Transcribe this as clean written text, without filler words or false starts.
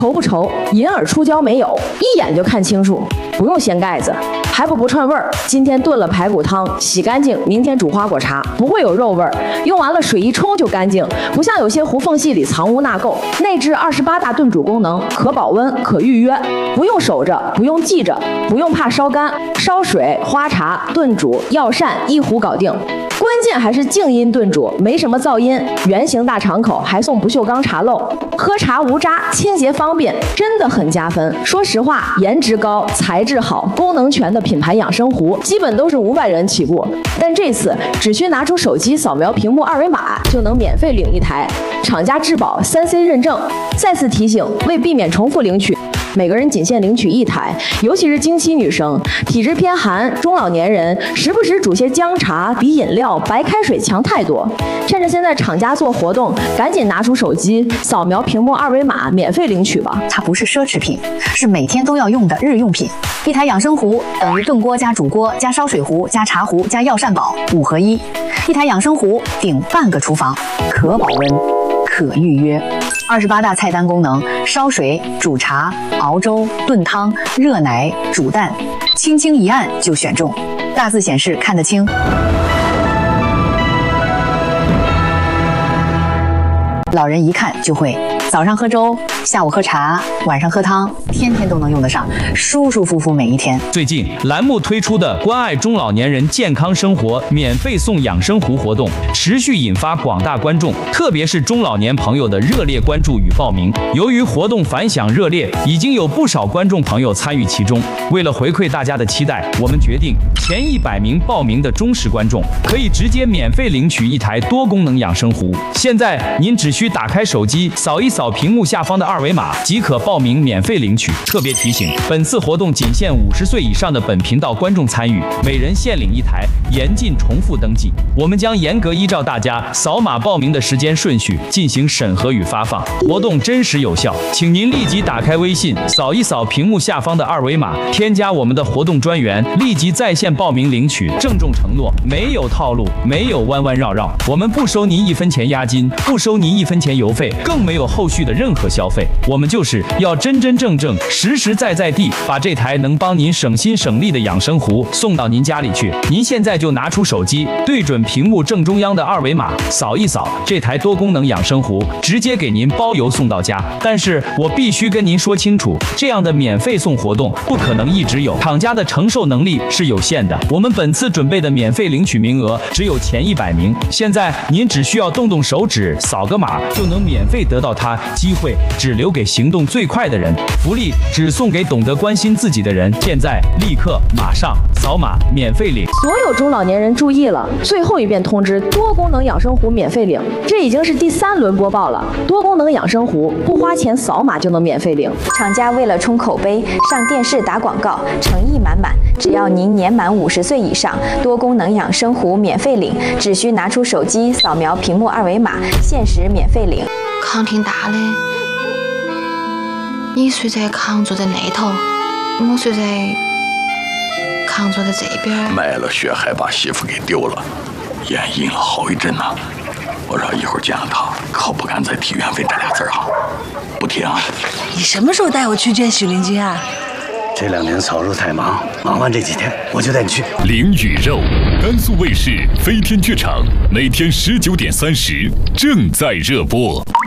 稠不稠，银耳出胶没有，一眼就看清楚，不用掀盖子。排骨不串味儿，今天炖了排骨汤，洗干净，明天煮花果茶，不会有肉味儿。用完了水一冲就干净，不像有些糊缝隙里藏污纳垢。内置28大炖煮功能，可保温，可预约，不用守着，不用记着，不用怕烧干，烧水、花茶、炖煮、药膳一壶搞定。关键还是静音炖煮，没什么噪音，圆形大敞口，还送不锈钢茶漏，喝茶无渣，清洁方便，真的很加分。说实话，颜值高，材质好，功能全的品牌养生壶，基本都是500元起步，但这次只需拿出手机扫描屏幕2维码，就能免费领一台，厂家质保3C 认证。再次提醒，为避免重复领取，每个人仅限领取1台，尤其是经期女生、体质偏寒、中老年人，时不时煮些姜茶比饮料、白开水强太多。趁着现在厂家做活动，赶紧拿出手机扫描屏幕2维码，免费领取吧。 它不是奢侈品，是每天都要用的日用品。一台养生壶等于炖锅加煮锅加烧水壶加茶壶加药膳宝5合1。一台养生壶顶半个厨房，可保温，可预约。28大菜单功能：烧水、煮茶、熬粥、炖汤、热奶、煮蛋，轻轻一按就选中，大字显示看得清。老人一看就会，早上喝粥，下午喝茶，晚上喝汤，天天都能用得上，舒舒服服每一天。 最近栏目推出的关爱中老年人健康生活免费送养生壶活动，持续引发广大观众，特别是中老年朋友的热烈关注与报名。由于活动反响热烈，已经有不少观众朋友参与其中。为了回馈大家的期待，我们决定前100名报名的忠实观众可以直接免费领取一台多功能养生壶。现在您只需打开手机扫一扫屏幕下方的2维码，即可报名免费领取。特别提醒，本次活动仅限50岁以上的本频道观众参与，每人限领1台，严禁重复登记。我们将严格依照大家扫码报名的时间顺序进行审核与发放，活动真实有效。请您立即打开微信，扫一扫屏幕下方的2维码，添加我们的活动专员，立即在线报名领取。郑重承诺，没有套路，没有弯弯绕绕，我们不收您1分钱押金，不收您1分钱邮费，更没有后续的任何消费。我们就是要真真正正、实实在在地把这台能帮您省心省力的养生壶送到您家里去。您现在就拿出手机，对准屏幕正中央的2维码，扫一扫，这台多功能养生壶直接给您包邮送到家。但是我必须跟您说清楚，这样的免费送活动不可能一直有，厂家的承受能力是有限的。我们本次准备的免费领取名额只有前100名，现在您只需要动动手指，扫个码就能免费得到它，机会只留给行动最快的人，福利只送给懂得关心自己的人。现在立刻马上扫码免费领。 所有中老年人注意了，最后一遍通知，多功能养生壶免费领。这已经是第3轮播报了，多功能养生壶不花钱扫码就能免费领。 厂家为了冲口碑，上电视打广告，诚意满满。只要您年满50岁以上，多功能养生壶免费领，只需拿出手机扫描屏幕2维码，限时免费领。 炕挺大的，你睡在炕坐在那头，我睡在炕坐在这边。 卖了血还把媳妇给丢了，眼阴了好一阵呢。我说一会儿见了他，可不敢再提缘分这俩字啊！不提啊！ 你什么时候带我去见许灵君啊？ 这2年嫂子太忙，忙完这几天我就带你去。 灵与肉，甘肃卫视飞天剧场，每天19点30正在热播。